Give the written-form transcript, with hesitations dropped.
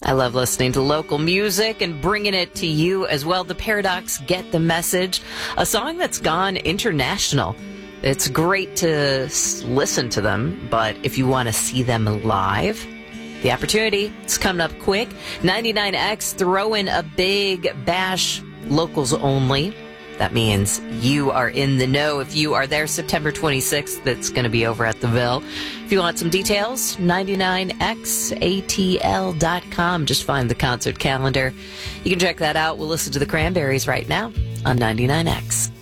I love listening to local music and bringing it to you as well. The Paradox, Get the Message, a song that's gone international. It's great to listen to them, but if you want to see them live, the opportunity is coming up quick. 99X throwing a big bash, locals only. That means you are in the know if you are there September 26th. That's going to be over at the Ville. If you want some details, 99xatl.com. Just find the concert calendar. You can check that out. We'll listen to the Cranberries right now on 99X.